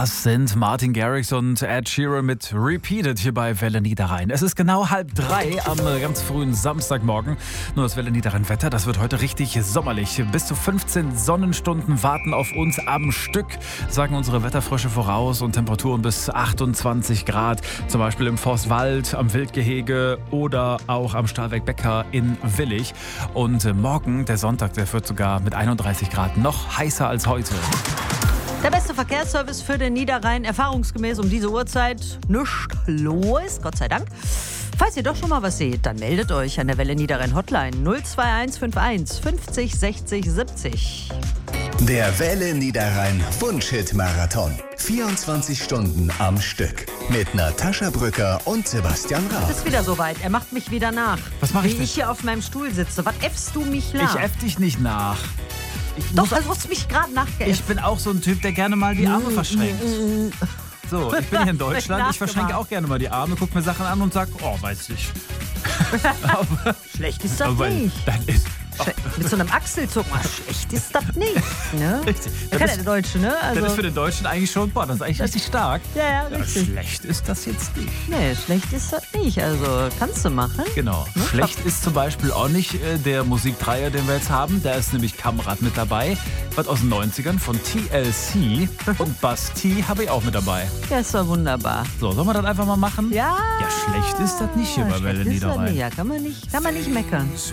Das sind Martin Garrix und Ed Sheeran mit Repeated hier bei Welle Niederrhein. Es ist genau 2:30 am ganz frühen Samstagmorgen. Nur das Welle Niederrhein-Wetter, das wird heute richtig sommerlich. Bis zu 15 Sonnenstunden warten auf uns am Stück, sagen unsere Wetterfrösche voraus, und Temperaturen bis 28 Grad. Zum Beispiel im Forstwald, am Wildgehege oder auch am Stahlwerk Becker in Willich. Und morgen, der Sonntag, der wird sogar mit 31 Grad noch heißer als heute. Der beste Verkehrsservice für den Niederrhein, erfahrungsgemäß um diese Uhrzeit nichts los, Gott sei Dank. Falls ihr doch schon mal was seht, dann meldet euch an der Welle Niederrhein Hotline 02151 50 60 70. Der Welle Niederrhein Wunschhit-Marathon. 24 Stunden am Stück. Mit Natascha Brücker und Sebastian Raab. Es ist wieder soweit, er macht mich wieder nach. Was mach ich Wie denn? ich hier auf meinem Stuhl sitze. Was äffst du mich nach? Ich äff dich nicht nach. Doch, du hast mich gerade nachgeäfft. Ich bin auch so ein Typ, der gerne mal die Arme verschränkt. So, ich bin hier in Deutschland, ich verschränke auch gerne mal die Arme, gucke mir Sachen an und sag, oh, weiß ich. Schlecht ist das Aber nicht. dann ist... Mit so einem Achselzucken, schlecht ist das nicht. Ne? Richtig. Das kann ja der Deutsche, ne? Das ist für den Deutschen eigentlich schon, boah, das ist eigentlich richtig stark. Ja, richtig. Schlecht ist das jetzt nicht. Nee, schlecht ist das nicht. Also, kannst du machen. Genau. Ne? Schlecht ist zum Beispiel auch nicht der Musikdreier, den wir jetzt haben. Da ist nämlich Kamerad mit dabei. Was aus den 90ern von TLC. Und Buzz T habe ich auch mit dabei. Ja, ist doch wunderbar. So, sollen wir das einfach mal machen? Ja. Ja, schlecht ist das nicht hier bei Welle Schlecht ist das Niederrhein. nicht. Ja, kann man nicht meckern.